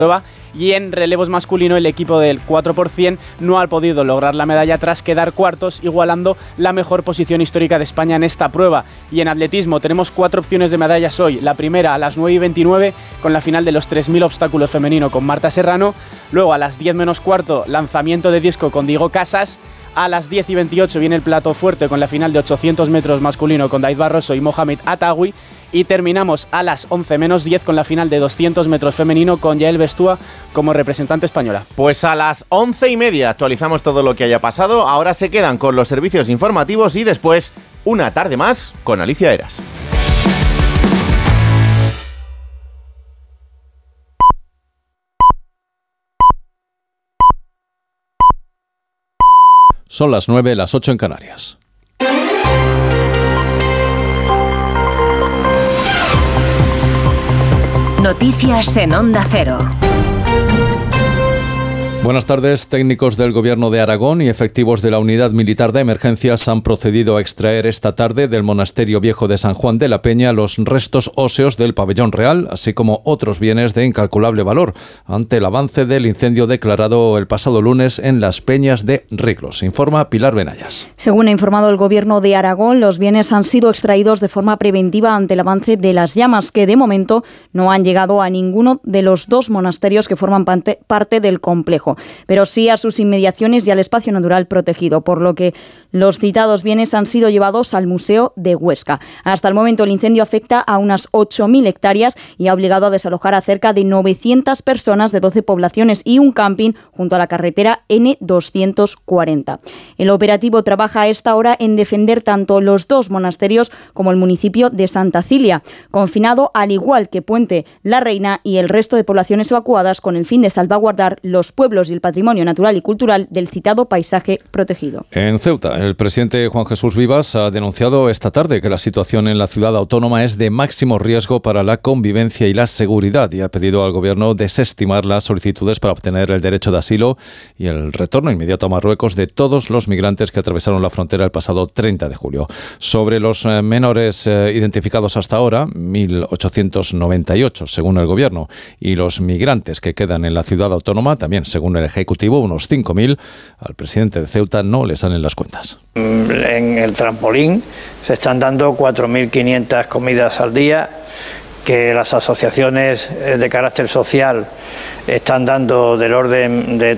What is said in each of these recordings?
prueba, y en relevos masculino el equipo del 4% no ha podido lograr la medalla tras quedar cuartos, igualando la mejor posición histórica de España en esta prueba. Y en atletismo tenemos 4 opciones de medallas hoy. La primera a las 9:29 con la final de los 3.000 obstáculos femenino con Marta Serrano. Luego a las 10 menos cuarto lanzamiento de disco con Diego Casas. A las 10:28 viene el plato fuerte con la final de 800 metros masculino con David Barroso y Mohamed Atawi. Y terminamos a las 11 menos 10 con la final de 200 metros femenino con Yael Bestúa como representante española. Pues a las 11:30 actualizamos todo lo que haya pasado. Ahora se quedan con los servicios informativos y después una tarde más con Alicia Eras. Son las 9, las 8 en Canarias. Noticias en Onda Cero. Buenas tardes. Técnicos del Gobierno de Aragón y efectivos de la Unidad Militar de Emergencias han procedido a extraer esta tarde del Monasterio Viejo de San Juan de la Peña los restos óseos del pabellón real, así como otros bienes de incalculable valor, ante el avance del incendio declarado el pasado lunes en las Peñas de Riglos. Informa Pilar Benayas. Según ha informado el Gobierno de Aragón, los bienes han sido extraídos de forma preventiva ante el avance de las llamas, que de momento no han llegado a ninguno de los 2 monasterios que forman parte del complejo, pero sí a sus inmediaciones y al espacio natural protegido, por lo que los citados bienes han sido llevados al Museo de Huesca. Hasta el momento el incendio afecta a unas 8.000 hectáreas y ha obligado a desalojar a cerca de 900 personas de 12 poblaciones y un camping junto a la carretera N240. El operativo trabaja a esta hora en defender tanto los 2 monasterios como el municipio de Santa Cilia, confinado al igual que Puente la Reina y el resto de poblaciones evacuadas, con el fin de salvaguardar los pueblos y el patrimonio natural y cultural del citado paisaje protegido. En Ceuta, el presidente Juan Jesús Vivas ha denunciado esta tarde que la situación en la ciudad autónoma es de máximo riesgo para la convivencia y la seguridad, y ha pedido al gobierno desestimar las solicitudes para obtener el derecho de asilo y el retorno inmediato a Marruecos de todos los migrantes que atravesaron la frontera el pasado 30 de julio. Sobre los menores identificados hasta ahora, 1.898 según el gobierno, y los migrantes que quedan en la ciudad autónoma, también según el Ejecutivo, unos 5.000, al presidente de Ceuta no le salen las cuentas. En el trampolín se están dando 4.500 comidas al día, que las asociaciones de carácter social están dando del orden de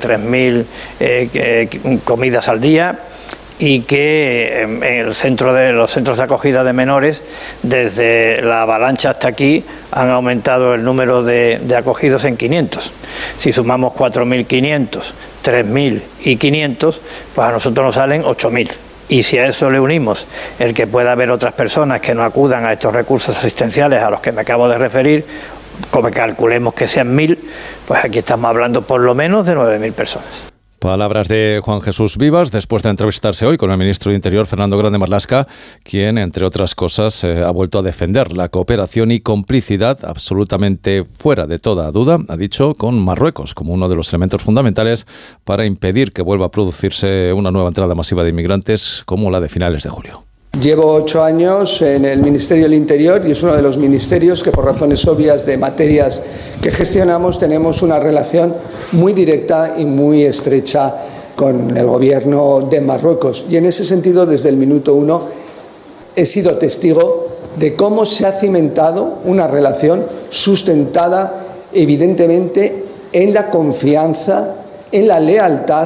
3.000 comidas al día, y que en los centros de acogida de menores, desde la avalancha hasta aquí, han aumentado el número de acogidos en 500. Si sumamos 4.500, 3.000 y 500, pues a nosotros nos salen 8.000. Y si a eso le unimos el que pueda haber otras personas que no acudan a estos recursos asistenciales a los que me acabo de referir, como calculemos que sean 1.000, pues aquí estamos hablando por lo menos de 9.000 personas. Palabras de Juan Jesús Vivas después de entrevistarse hoy con el ministro de Interior, Fernando Grande Marlaska, quien, entre otras cosas, ha vuelto a defender la cooperación y complicidad absolutamente fuera de toda duda, ha dicho, con Marruecos como uno de los elementos fundamentales para impedir que vuelva a producirse una nueva entrada masiva de inmigrantes como la de finales de julio. Llevo 8 años en el Ministerio del Interior y es uno de los ministerios que, por razones obvias de materias que gestionamos, tenemos una relación muy directa y muy estrecha con el gobierno de Marruecos. Y en ese sentido, desde el minuto 1, he sido testigo de cómo se ha cimentado una relación sustentada, evidentemente, en la confianza, en la lealtad,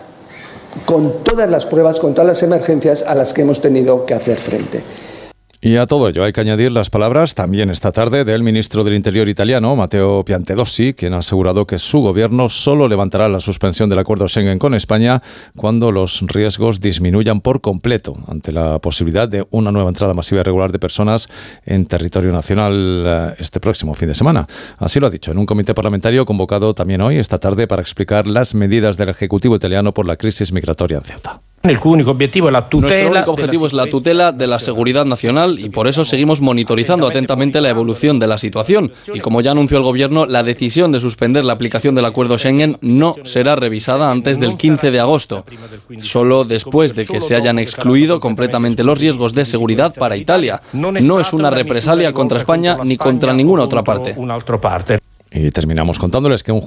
con todas las pruebas, con todas las emergencias a las que hemos tenido que hacer frente. Y a todo ello hay que añadir las palabras también esta tarde del ministro del Interior italiano, Matteo Piantedosi, quien ha asegurado que su gobierno solo levantará la suspensión del acuerdo Schengen con España cuando los riesgos disminuyan por completo ante la posibilidad de una nueva entrada masiva y regular de personas en territorio nacional este próximo fin de semana. Así lo ha dicho en un comité parlamentario convocado también hoy, esta tarde, para explicar las medidas del Ejecutivo italiano por la crisis migratoria en Ceuta. Nuestro único objetivo es la tutela de la seguridad nacional y por eso seguimos monitorizando atentamente la evolución de la situación. Y como ya anunció el Gobierno, la decisión de suspender la aplicación del acuerdo Schengen no será revisada antes del 15 de agosto, solo después de que se hayan excluido completamente los riesgos de seguridad para Italia. No es una represalia contra España ni contra ninguna otra parte. Y terminamos contándoles que un